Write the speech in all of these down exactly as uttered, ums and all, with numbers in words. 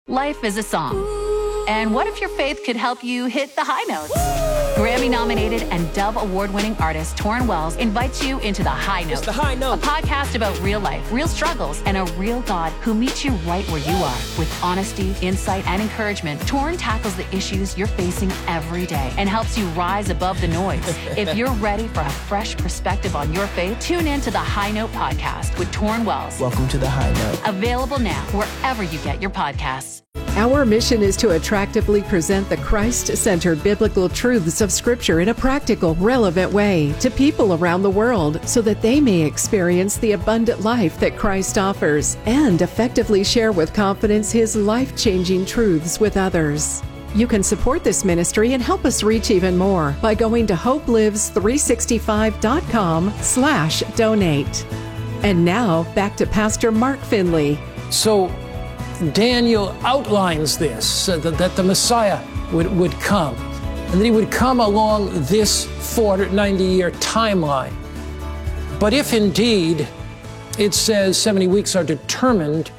Life is a song. And what if your faith could help you hit the high notes? Grammy-nominated and Dove Award-winning artist Tauren Wells invites you into The High Note. It's The High Note. A podcast about real life, real struggles, and a real God who meets you right where you are. With honesty, insight, and encouragement, Tauren tackles the issues you're facing every day and helps you rise above the noise. If you're ready for a fresh perspective on your faith, tune in to The High Note podcast with Tauren Wells. Welcome to The High Note. Available now wherever you get your podcasts. Our mission is to attractively present the Christ-centered biblical truths of Scripture in a practical, relevant way to people around the world so that they may experience the abundant life that Christ offers and effectively share with confidence His life-changing truths with others. You can support this ministry and help us reach even more by going to hope lives three sixty-five dot com slash donate. And now, back to Pastor Mark Finley. So, Daniel outlines this, uh, that, that the Messiah would, would come, and that he would come along this four hundred ninety year timeline. But if indeed it says seventy weeks are determined,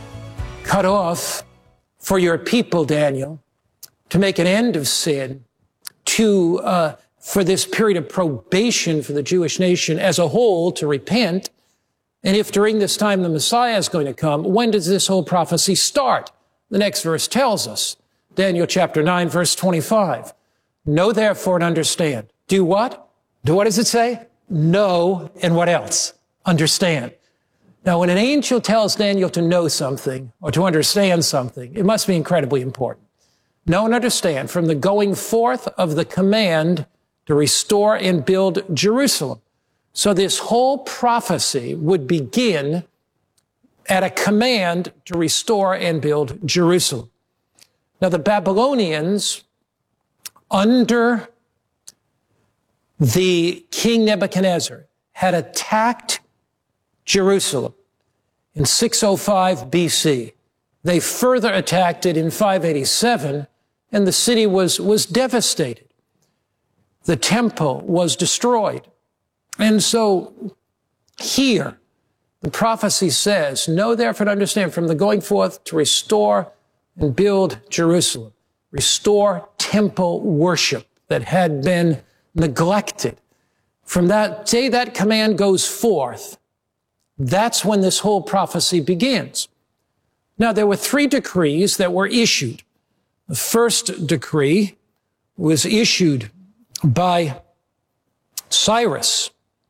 cut off for your people, Daniel, to make an end of sin, to uh, for this period of probation for the Jewish nation as a whole to repent, and if during this time the Messiah is going to come, when does this whole prophecy start? The next verse tells us, Daniel chapter nine, verse twenty-five. Know therefore and understand. Do what? Do what does it say? Know and what else? Understand. Now, when an angel tells Daniel to know something or to understand something, it must be incredibly important. Know and understand from the going forth of the command to restore and build Jerusalem. So this whole prophecy would begin at a command to restore and build Jerusalem. Now, the Babylonians, under the King Nebuchadnezzar, had attacked Jerusalem in six oh five B C. They further attacked it in five eighty-seven, and the city was, was devastated. The temple was destroyed. And so here, the prophecy says, know therefore and understand from the going forth to restore and build Jerusalem, restore temple worship that had been neglected. From that day that command goes forth, that's when this whole prophecy begins. Now, there were three decrees that were issued. The first decree was issued by Cyrus,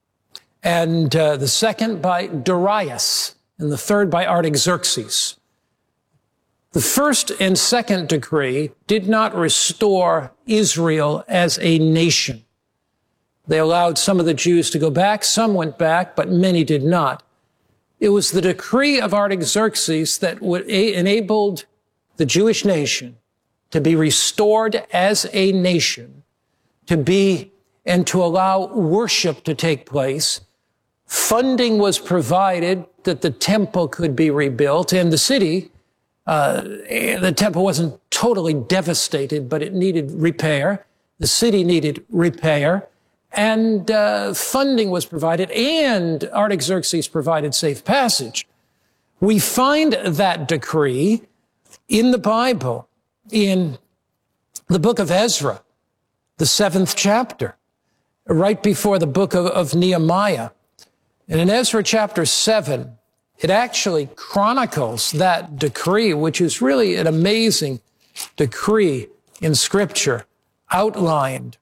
and uh, the second by Darius, and the third by Artaxerxes. The first and second decree did not restore Israel as a nation. They allowed some of the Jews to go back, some went back, but many did not. It was the decree of Artaxerxes that would a- enabled the Jewish nation to be restored as a nation, to be and to allow worship to take place. Funding was provided that the temple could be rebuilt, and the city, uh, the temple wasn't totally devastated, but it needed repair. The city needed repair, and uh, funding was provided, and Artaxerxes provided safe passage. We find that decree in the Bible, in the book of Ezra, the seventh chapter, right before the book of, of Nehemiah. And in Ezra chapter seven, it actually chronicles that decree, which is really an amazing decree in Scripture, outlined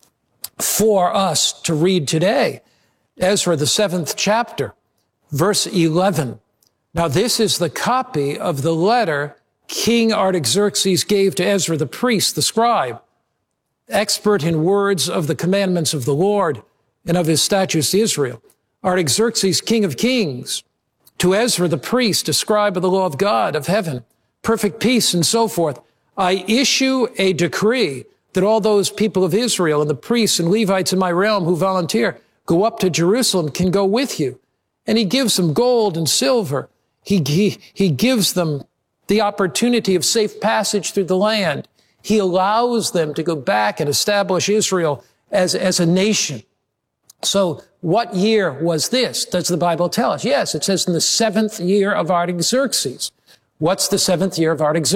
for us to read today. Ezra, the seventh chapter, verse eleven. Now, this is the copy of the letter King Artaxerxes gave to Ezra the priest, the scribe, expert in words of the commandments of the Lord and of his statutes to Israel. Artaxerxes, king of kings, to Ezra the priest, a scribe of the law of God of heaven, perfect peace and so forth. I issue a decree that all those people of Israel and the priests and Levites in my realm who volunteer go up to Jerusalem can go with you. And he gives them gold and silver. He, he, he gives them the opportunity of safe passage through the land. He allows them to go back and establish Israel as, as a nation. So what year was this? Does the Bible tell us? Yes, it says in the seventh year of Artaxerxes. What's the seventh year of Artaxerxes?